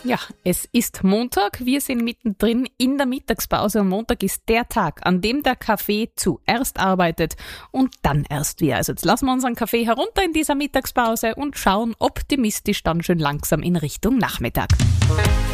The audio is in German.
Ja, es ist Montag, wir sind mittendrin in der Mittagspause und Montag ist der Tag, an dem der Kaffee zuerst arbeitet und dann erst wir. Also jetzt lassen wir unseren Kaffee herunter in dieser Mittagspause und schauen optimistisch dann schön langsam in Richtung Nachmittag.